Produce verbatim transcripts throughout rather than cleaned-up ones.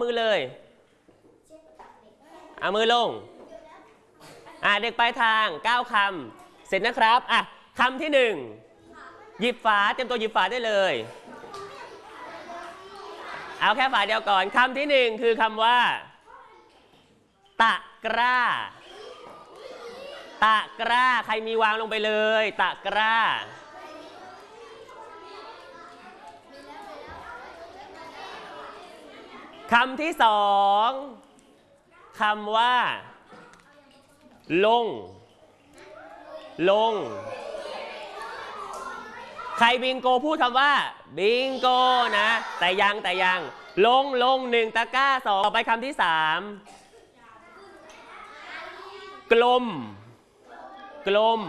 มือเลยเอามือลงอ่ะเด็กปลายทางเก้าคำเสร็จนะครับอ่ะคำที่หนึ่งหยิบฝาเตรียมตัวหยิบฝาได้เลยเอาแค่ฝาเดียวก่อนคำที่หนึ่งคือคำว่าตะกร้าตะกร้าใครมีวางลงไปเลยตะกร้าคำที่สองคำว่าลงลงใครบิงโกพูดคำว่าบิงโกนะแต่ยังแต่ยังลงลงหนึ่งตะกร้าสองต่อไปคำที่สามกลมกลม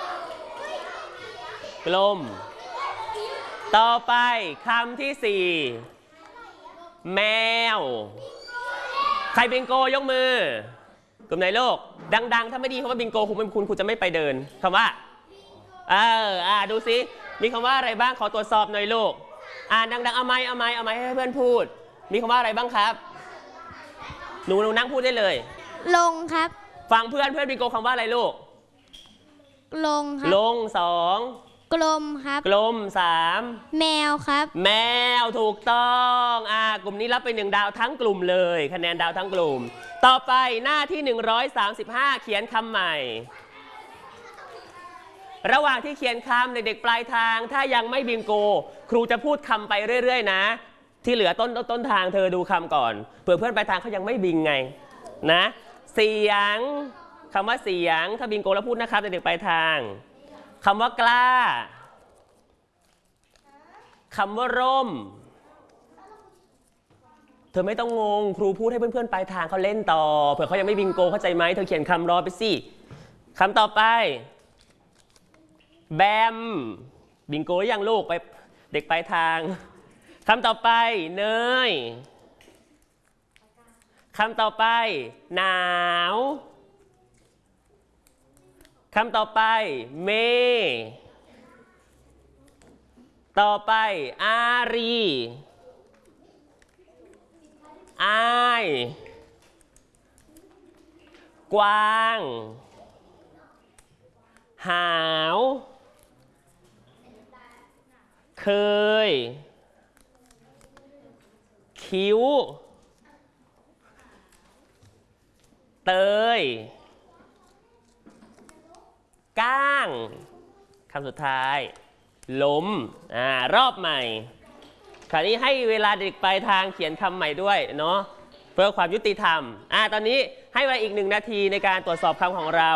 กลมต่อไปคำที่สี่แมวใครบิงโกยกมือกลุ่มไหนโลกดังๆถ้าไม่ดีคำว่าบิงโกคุณคุณคุณจะไม่ไปเดินคำว่าเอออ่าดูซิมีคำว่าอะไรบ้างขอตรวจสอบหน่อยลูกอ่านดังๆเอาไม้เอาไม้เอาไม้ให้เพื่อนพูดมีคำว่าอะไรบ้างครับหนูหนูนั่งพูดได้เลยลงครับฟังเพื่อนเพื่อนบิงโกคำว่าอะไรลูกลงครับลงสองกลมครับกลมสามแมวครับแมวถูกต้องอ่ากลุ่มนี้รับไปหนึ่งดาวทั้งกลุ่มเลยคะแนนดาวทั้งกลุ่มต่อไปหน้าที่หนึ่งร้อยสามสิบห้าเขียนคำใหม่ระหว่างที่เขียนคำเด็กๆปลายทางถ้ายังไม่บิงโกครูจะพูดคำไปเรื่อยๆนะที่เหลือต้นต้นทางเธอดูคำก่อนเผื่อเพื่อนปลายทางเขายังไม่บิงไงนะเสียงคำว่าเสียงถ้าบิงโกแล้วพูดนะครับเด็กๆปลายทางคำว่ากล้าคำว่าร่มเธอไม่ต้องงงครูพูดให้เพื่อนๆปลายทางเขาเล่นต่อเผื่อเขายังไม่บิงโกเข้าใจไหมเธอเขียนคำรอไปสิคำต่อไปแบมบิงโกยังลูกไปเด็กปลายทางคำต่อไปเนยคำต่อไปหนาวคำต่อไปเมต่อไปอารีอายกวางหาวเคยคิ้วเตยก้างคำสุดท้ายล้มอ่ารอบใหม่คราวนี้ให้เวลาเด็กปลายทางเขียนคำใหม่ด้วยเนาะเพื่อความยุติธรรมอ่าตอนนี้ให้เวลาอีกหนึ่งนาทีในการตรวจสอบคำของเรา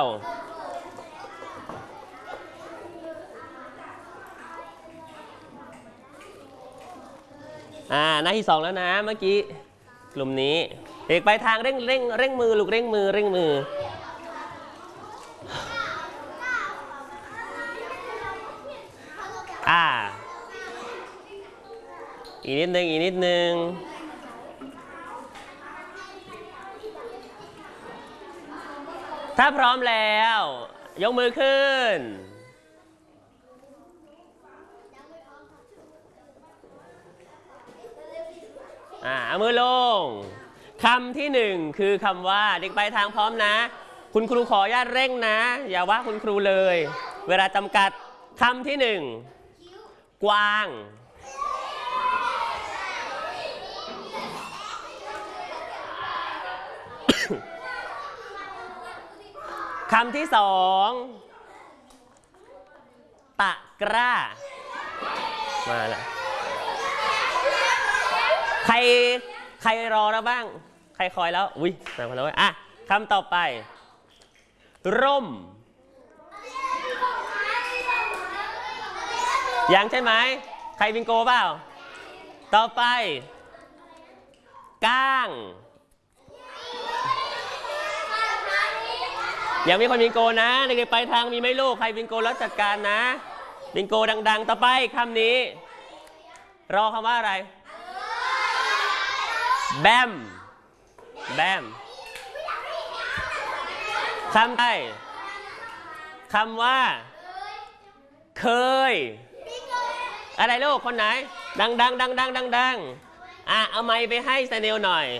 อ่าหน้าที่สองแล้วนะเมื่อกี้กลุ่มนี้เด็กปลายทางเร่งเร่งเร่งมือลูกเร่งมือเร่งมืออ่าอีกนิดนึงอีกนิดนึงถ้าพร้อมแล้วยกมือขึ้นอ่าเอามือลงคำที่หนึ่งคือคำว่าเด็กปลายทางพร้อมนะคุณครูขออนุญาตเร่งนะอย่าว่าคุณครูเลยเวลาจำกัดคำที่หนึ่งกวางคำที่สองตะกร้ามาแล้วใครใครรอแล้วบ้างใครคอยแล้วอุ้ยมาแล้วอ่ะคำต่อไปร่มยังใช่ไหมใครบิงโกเปล่าต่อไปก้างยังมีคนบิงโกนะเด็กๆไปทางมีไหมลูกใครบิงโกแล้วจัดการนะบิงโกดังๆต่อไปคำนี้รอคำว่าอะไรแบมแบมคำใดคำว่าเคยอะไรลูกคนไหนดังดังดังดังดังดังอ่ะเอาไมค์ไปให้สเนลหน่อย